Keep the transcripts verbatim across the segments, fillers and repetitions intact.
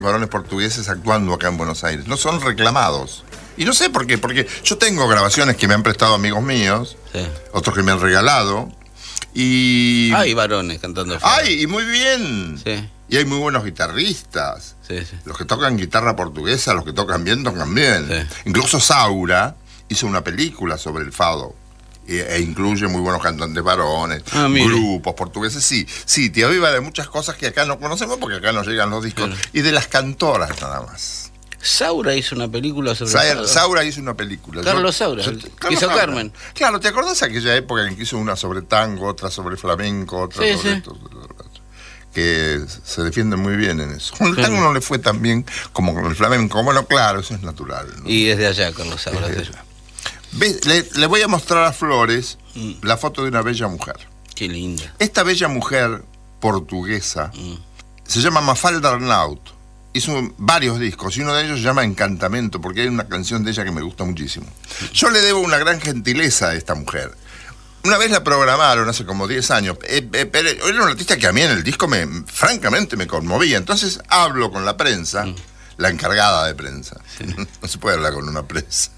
varones portugueses actuando acá en Buenos Aires. No son reclamados. Y no sé por qué, porque yo tengo grabaciones que me han prestado amigos míos, sí. Otros que me han regalado. Y... Hay varones cantando. ¡Ay! Y muy bien. Sí. Y hay muy buenos guitarristas. Sí, sí. Los que tocan guitarra portuguesa, los que tocan bien, tocan bien. Sí. Incluso Saura hizo una película sobre el fado. E incluye muy buenos cantantes varones, ah, grupos portugueses, sí, sí, te aviva de muchas cosas que acá no conocemos porque acá no llegan los discos, claro. Y de las cantoras nada más. Saura hizo una película sobre Sa el Saura hizo una película. Carlos yo, Saura, yo, Carlos hizo Saura. Carmen. Claro, ¿te acordás aquella época en que hizo una sobre tango, otra sobre flamenco, otra sí, sobre... Sí. Esto, que se defienden muy bien en eso. Con el tango no le fue tan bien como con el flamenco. Bueno, claro, eso es natural, ¿no? Y desde allá, Carlos Saura. ¿Ves? Le, le voy a mostrar a Flores mm. la foto de una bella mujer. Qué linda. Esta bella mujer portuguesa mm. se llama Mafalda Arnaut. Hizo varios discos y uno de ellos se llama Encantamento, porque hay una canción de ella que me gusta muchísimo. Yo le debo una gran gentileza a esta mujer. Una vez la programaron hace como diez años. Eh, eh, pero era una artista que a mí en el disco me, francamente me conmovía. Entonces hablo con la prensa, mm. la encargada de prensa. Sí. No se puede hablar con una prensa.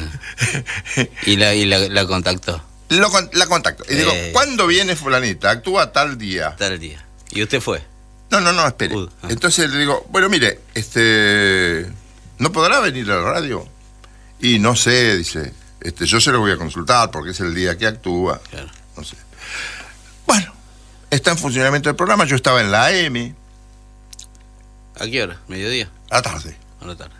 y la, y la, la contactó. Lo, la contacto. Y eh... digo, ¿cuándo viene fulanita? Actúa tal día. Tal día. ¿Y usted fue? No, no, no, espere. Uh, ah. Entonces le digo, bueno, mire, este, ¿no podrá venir a la radio? Y no sé, dice, este, yo se lo voy a consultar porque es el día que actúa. Claro. No sé. Bueno, está en funcionamiento el programa, yo estaba en la A M. ¿A qué hora? ¿Mediodía? A la tarde. A la tarde.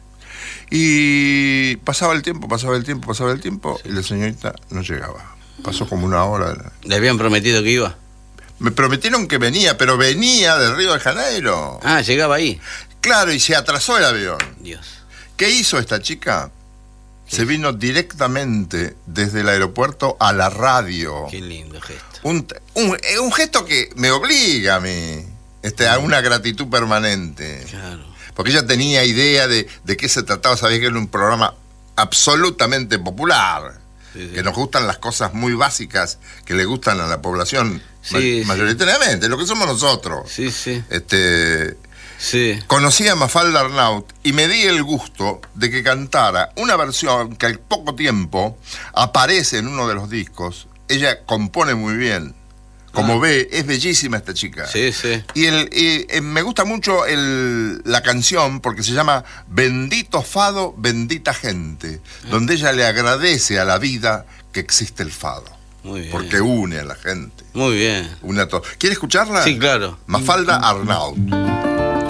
Y pasaba el tiempo, pasaba el tiempo, pasaba el tiempo, sí. Y la señorita no llegaba. Pasó como una hora. ¿Le habían prometido que iba? Me prometieron que venía, pero venía de Río de Janeiro. Ah, llegaba ahí. Claro, y se atrasó el avión. Dios. ¿Qué hizo esta chica? Se vino directamente desde el aeropuerto a la radio. Qué lindo gesto. Un, un, un gesto que me obliga a mí, este, a una gratitud permanente. Claro. Porque ella tenía idea de, de qué se trataba, sabía que era un programa absolutamente popular, sí, sí. Que nos gustan las cosas muy básicas que le gustan a la población, sí, ma mayoritariamente, sí. Lo que somos nosotros. Sí, sí. Este, sí. Conocí a Mafalda Arnaut y me di el gusto de que cantara una versión que al poco tiempo aparece en uno de los discos. Ella compone muy bien. Como ah. ve, es bellísima esta chica. Sí, sí. Y, el, y eh, me gusta mucho el, la canción porque se llama Bendito Fado, Bendita Gente, ah. donde ella le agradece a la vida que existe el fado. Muy bien. Porque une a la gente. Muy bien. Une a todo. ¿Quiere escucharla? Sí, claro. Mafalda Arnaut.